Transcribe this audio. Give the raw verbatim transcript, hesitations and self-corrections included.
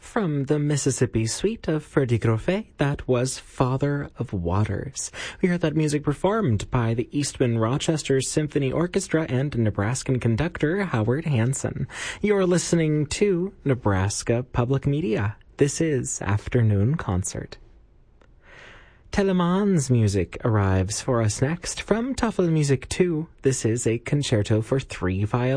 from the Mississippi Suite of Freddie Groffet, that was Father of Waters. We heard that music performed by the Eastman Rochester Symphony Orchestra and Nebraskan conductor Howard Hanson. You're listening to Nebraska Public Media. This is Afternoon Concert. Telemann's music arrives for us next from Toffel Music two. This is a concerto for three violins.